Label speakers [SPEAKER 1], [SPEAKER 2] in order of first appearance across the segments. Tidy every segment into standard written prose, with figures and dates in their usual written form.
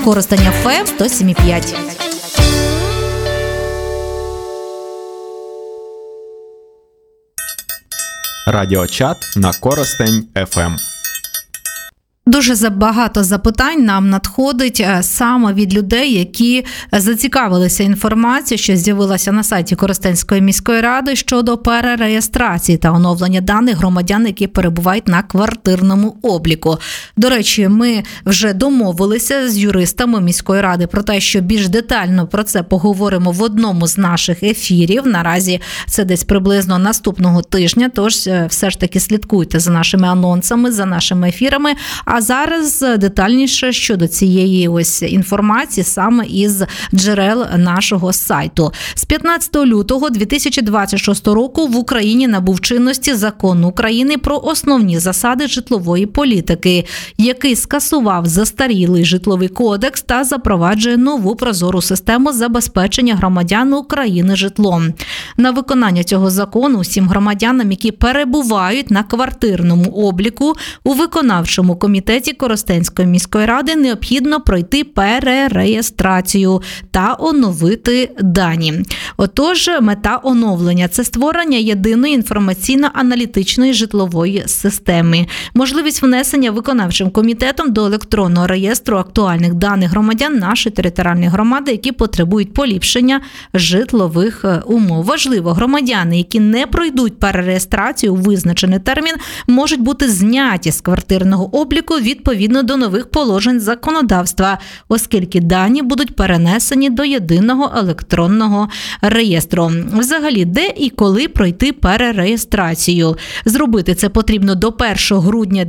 [SPEAKER 1] Коростень ФМ 107,5.
[SPEAKER 2] Радіочат на Коростень ФМ.
[SPEAKER 1] Дуже багато запитань нам надходить саме від людей, які зацікавилися інформацією, що з'явилася на сайті Коростенської міської ради щодо перереєстрації та оновлення даних громадян, які перебувають на квартирному обліку. До речі, ми вже домовилися з юристами міської ради про те, що більш детально про це поговоримо в одному з наших ефірів. Наразі це десь приблизно наступного тижня, тож все ж таки слідкуйте за нашими анонсами, за нашими ефірами. А зараз детальніше щодо цієї ось інформації саме із джерел нашого сайту. З 15 лютого 2026 року в Україні набув чинності Закон України про основні засади житлової політики, який скасував застарілий житловий кодекс та запроваджує нову прозору систему забезпечення громадян України житлом. На виконання цього закону всім громадянам, які перебувають на квартирному обліку у виконавчому комітеті Коростенської міської ради, необхідно пройти перереєстрацію та оновити дані. Отож, мета оновлення – це створення єдиної інформаційно-аналітичної житлової системи. Можливість внесення виконавчим комітетом до електронного реєстру актуальних даних громадян нашої територіальної громади, які потребують поліпшення житлових умов. Важливо, громадяни, які не пройдуть перереєстрацію у визначений термін, можуть бути зняті з квартирного обліку відповідно до нових положень законодавства, оскільки дані будуть перенесені до єдиного електронного реєстру. Взагалі, де і коли пройти перереєстрацію? Зробити це потрібно до 1 грудня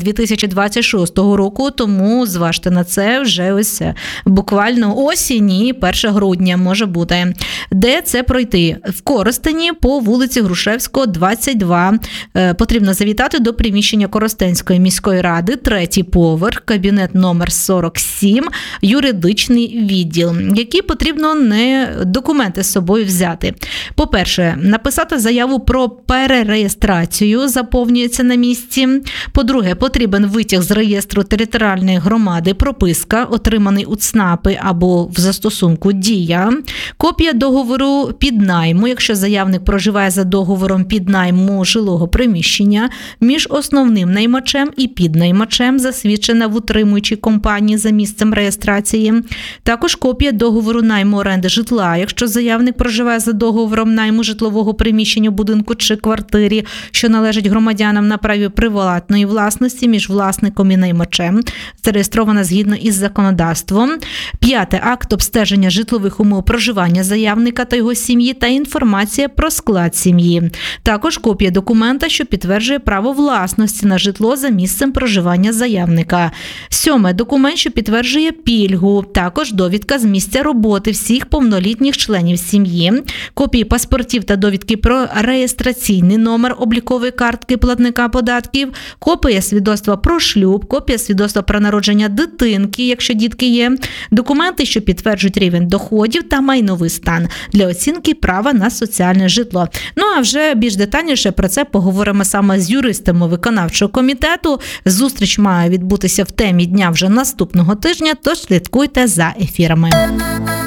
[SPEAKER 1] 2026 року, тому зважте на це вже ось буквально осінь і 1 грудня може бути. Де це пройти? В Коростені по вулиці Грушевського, 22. Потрібно завітати до приміщення Коростенської міської ради, 3-й поверх, кабінет номер 47, юридичний відділ. Які потрібно документи з собою взяти? По-перше, написати заяву про перереєстрацію, заповнюється на місці. По-друге, потрібен витяг з реєстру територіальної громади, прописка, отриманий у ЦНАПі або в застосунку «Дія», копія договору піднайму, якщо заявник проживає за договором піднайму жилого приміщення, між основним наймачем і піднаймачем, засвідчена в утримуючій компанії за місцем реєстрації. Також копія договору найму оренди житла, якщо заявник проживає за договором найму житлового приміщення, будинку чи квартирі, що належить громадянам на праві приватної власності між власником і наймачем, зареєстрована згідно із законодавством. 5. Акт обстеження житлових умов проживання заявника та його сім'ї та інформація про склад сім'ї. Також копія документа, що підтверджує право власності на житло за місцем проживання заявника. 7. Документ, що підтверджує пільгу. Також довідка з місця роботи всіх повнолітніх членів сім'ї. Копії паспортів та довідки про реєстраційний номер облікової картки платника податків. Копія свідоцтва про шлюб. Копія свідоцтва про народження дитинки, якщо дітки є. Документи, що підтверджують рівень доходів та майновий стан для оцінки права на соціальне житло. Ну а вже більш детальніше про це поговоримо саме з юристами виконавчого комітету. Зустріч має відбутися в темі дня вже наступного тижня, тож слідкуйте за ефірами.